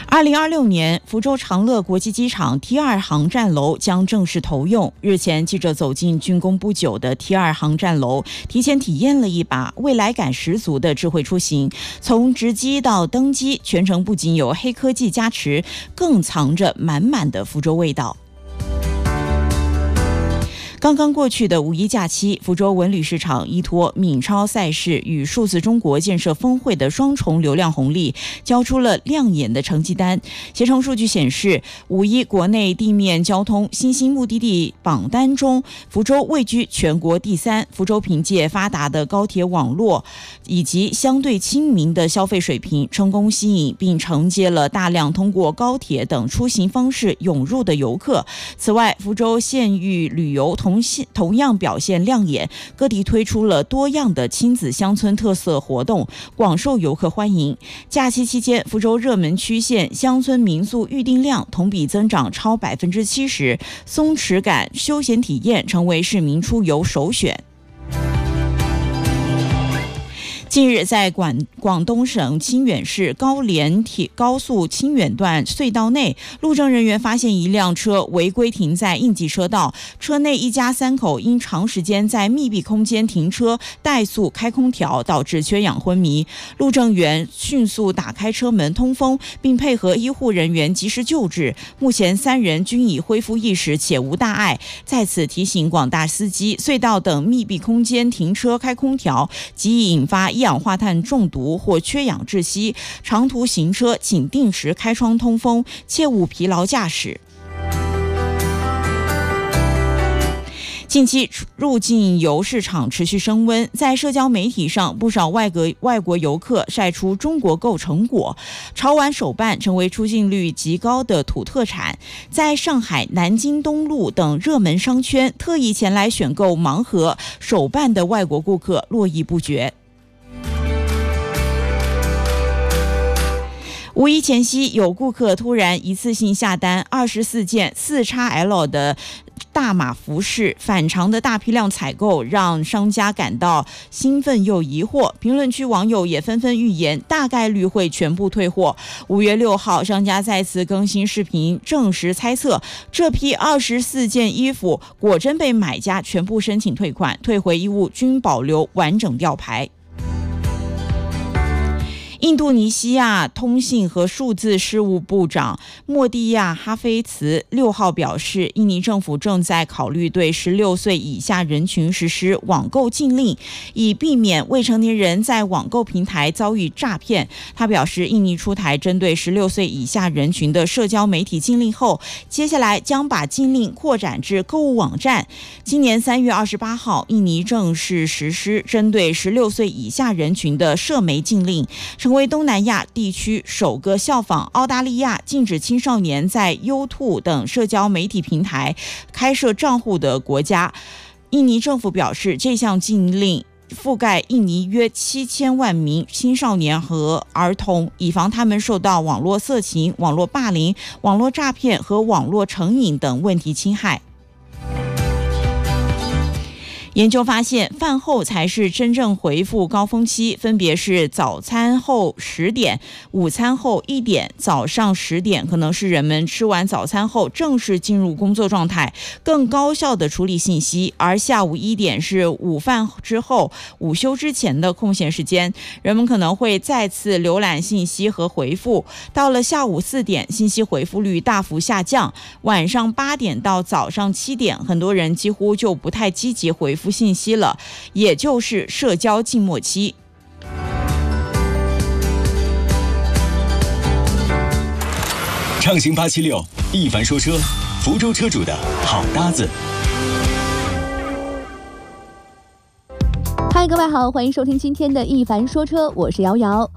2026年，福州长乐国际机场 T2 航站楼将正式投用。日前，记者走进竣工不久的 T2 航站楼，提前体验了一把未来感十足的智慧出行。从值机到登机，全程不仅有黑科技加持，更藏着满满的福州味道。刚刚过去的五一假期，福州文旅市场依托闽超赛事与数字中国建设峰会的双重流量红利，交出了亮眼的成绩单。携程数据显示，五一国内地面交通新兴目的地榜单中，福州位居全国第3。福州凭借发达的高铁网络以及相对亲民的消费水平，成功吸引并承接了大量通过高铁等出行方式涌入的游客。此外，福州县域旅游同样表现亮眼，各地推出了多样的亲子乡村特色活动，广受游客欢迎。假期期间，福州热门区县乡村民宿预订量同比增长超70%，松弛感休闲体验成为市民出游首选。近日，在广东省清远市高连铁高速清远段隧道内，路政人员发现一辆车违规停在应急车道，车内一家3口因长时间在密闭空间停车怠速开空调，导致缺氧昏迷。路政员迅速打开车门通风，并配合医护人员及时救治。目前3人均已恢复意识且无大碍。在此提醒广大司机，隧道等密闭空间停车开空调极易引发一氧化碳中毒或缺氧窒息，长途行车请定时开窗通风，切勿疲劳驾驶。近期入境游市场持续升温，在社交媒体上，不少外国游客晒出中国购成果，潮玩手办成为出境率极高的土特产。在上海、南京东路等热门商圈，特意前来选购盲盒手办的外国顾客络绎不绝。五一前夕，有顾客突然一次性下单24件 4XL 的大码服饰，反常的大批量采购让商家感到兴奋又疑惑。评论区网友也纷纷预言，大概率会全部退货。5月6号，商家再次更新视频，证实猜测，这批24件衣服果真被买家全部申请退款，退回衣物均保留完整吊牌。印度尼西亚通信和数字事务部长莫蒂亚·哈菲茨6号表示，印尼政府正在考虑对16岁以下人群实施网购禁令，以避免未成年人在网购平台遭遇诈骗。他表示，印尼出台针对16岁以下人群的社交媒体禁令后，接下来将把禁令扩展至购物网站。今年3月28号，印尼正式实施针对16岁以下人群的社媒禁令，成为东南亚地区首个效仿澳大利亚禁止青少年在 YouTube 等社交媒体平台开设账户的国家。印尼政府表示，这项禁令覆盖印尼约7000万名青少年和儿童，以防他们受到网络色情、网络霸凌、网络诈骗和网络成瘾等问题侵害。研究发现，饭后才是真正回复高峰期，分别是早餐后10点、午餐后1点、早上10点，可能是人们吃完早餐后正式进入工作状态，更高效的处理信息；而下午1点是午饭之后、午休之前的空闲时间，人们可能会再次浏览信息和回复。到了下午4点，信息回复率大幅下降；晚上8点到早上7点，很多人几乎就不太积极回复信息了，也就是社交静默期。 畅行876，一凡说车，福州车主的好搭子。 嗨，各位好，欢迎收听今天的一凡说车，我是瑶瑶。